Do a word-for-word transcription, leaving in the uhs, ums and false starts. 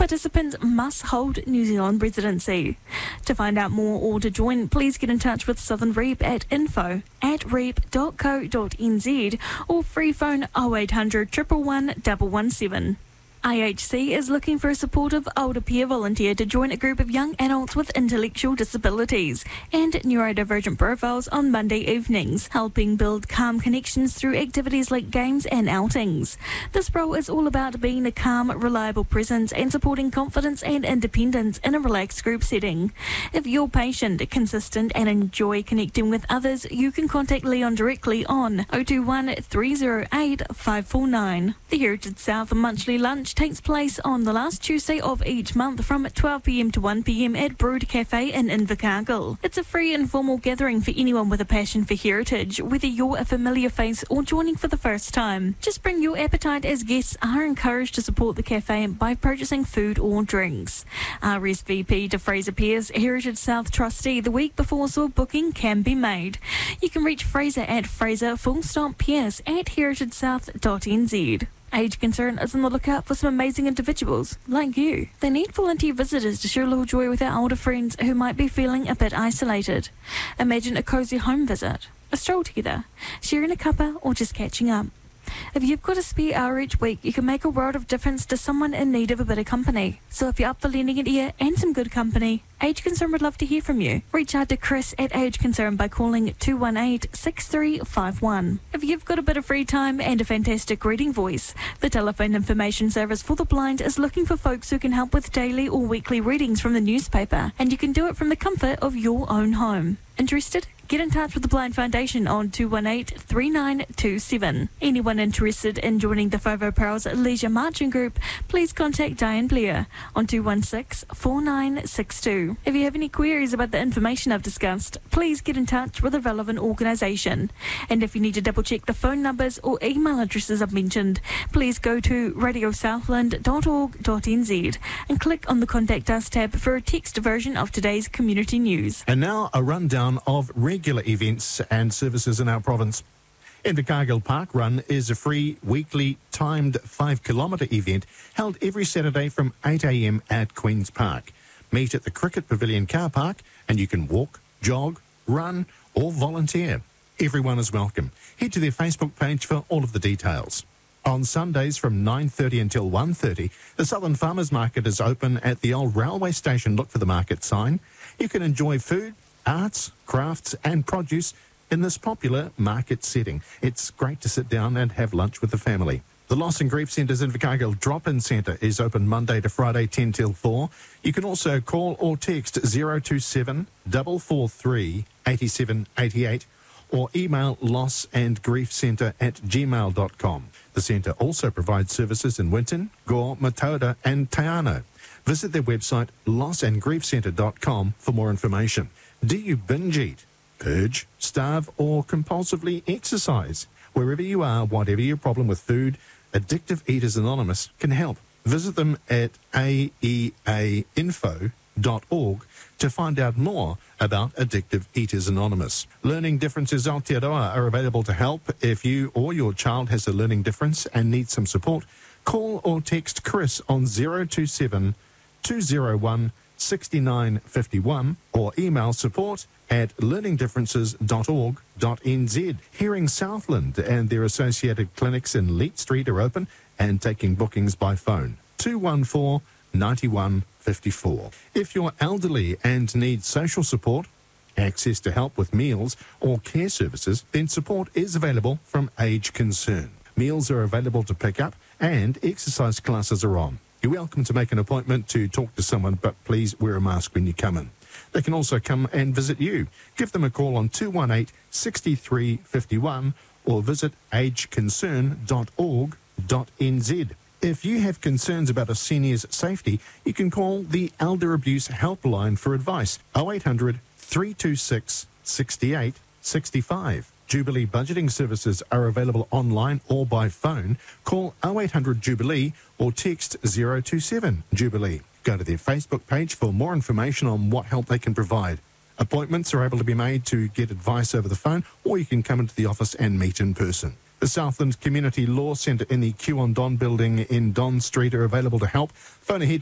Participants must hold New Zealand residency. To find out more or to join, please get in touch with Southern Reap at info at reap dot co dot n z or free phone oh eight hundred, one one one, one one seven. I H C is looking for a supportive older peer volunteer to join a group of young adults with intellectual disabilities and neurodivergent profiles on Monday evenings, helping build calm connections through activities like games and outings. This role is all about being a calm, reliable presence and supporting confidence and independence in a relaxed group setting. If you're patient, consistent and enjoy connecting with others, you can contact Leon directly on oh two one, three oh eight, five four nine. The Heritage South monthly lunch takes place on the last Tuesday of each month from twelve p m to one p m at Brood Cafe in Invercargill. It's a free informal gathering for anyone with a passion for heritage, whether you're a familiar face or joining for the first time. Just bring your appetite, as guests are encouraged to support the cafe by purchasing food or drinks. R S V P to Fraser Pierce, Heritage South trustee, the week before so booking can be made. You can reach Fraser at Fraser full stop Pierce at heritage south dot n z. Age Concern is on the lookout for some amazing individuals like you. They need volunteer visitors to share a little joy with their older friends who might be feeling a bit isolated. Imagine a cosy home visit, a stroll together, sharing a cuppa or just catching up. If you've got a spare hour each week, you can make a world of difference to someone in need of a bit of company. So if you're up for lending an ear and some good company, Age Concern would love to hear from you. Reach out to Chris at Age Concern by calling two one eight, six three five one. If you've got a bit of free time and a fantastic reading voice, the Telephone Information Service for the Blind is looking for folks who can help with daily or weekly readings from the newspaper, and you can do it from the comfort of your own home. Interested? Get in touch with the Blind Foundation on two one eight, three nine two seven. Anyone interested in joining the Five O'Powers Leisure Marching Group, please contact Diane Blair on two one six, four nine six two. If you have any queries about the information I've discussed, please get in touch with a relevant organisation. And if you need to double check the phone numbers or email addresses I've mentioned, please go to radio southland dot org dot n z and click on the Contact Us tab for a text version of today's community news. And now a rundown of regular events and services in our province. Invercargill Park Run is a free weekly timed five kilometre event held every Saturday from eight a m at Queen's Park. Meet at the Cricket Pavilion car park and you can walk, jog, run or volunteer. Everyone is welcome. Head to their Facebook page for all of the details. On Sundays from nine thirty until one thirty, the Southern Farmers Market is open at the old railway station. Look for the market sign. You can enjoy food, arts, crafts and produce in this popular market setting. It's great to sit down and have lunch with the family. The Loss and Grief Centre's Invercargill Drop-In Centre is open Monday to Friday ten till four. You can also call or text zero two seven, four four three, eight seven eight eight or email lossandgriefcentre at gmail dot com. The centre also provides services in Winton, Gore, Matoda and Taiano. Visit their website loss and grief centre dot com for more information. Do you binge eat, purge, starve or compulsively exercise? Wherever you are, whatever your problem with food, Addictive Eaters Anonymous can help. Visit them at a e a info dot org to find out more about Addictive Eaters Anonymous. Learning Differences Aotearoa are available to help. If you or your child has a learning difference and needs some support, call or text Chris on zero two seven, two oh one, six nine five one or email support at learning differences dot org dot n z. Hearing Southland and their associated clinics in Leet Street are open and taking bookings by phone. two one four, nine one five four. If you're elderly and need social support, access to help with meals or care services, then support is available from Age Concern. Meals are available to pick up and exercise classes are on. You're welcome to make an appointment to talk to someone, but please wear a mask when you come in. They can also come and visit you. Give them a call on two one eight, six three five one or visit age concern dot org dot n z. If you have concerns about a senior's safety, you can call the Elder Abuse Helpline for advice, oh eight hundred, three two six, six eight six five. Jubilee budgeting services are available online or by phone. Call oh eight hundred Jubilee or text zero two seven Jubilee. Go to their Facebook page for more information on what help they can provide. Appointments are able to be made to get advice over the phone, or you can come into the office and meet in person. The Southland Community Law Centre in the Q on Don building in Don Street are available to help. Phone ahead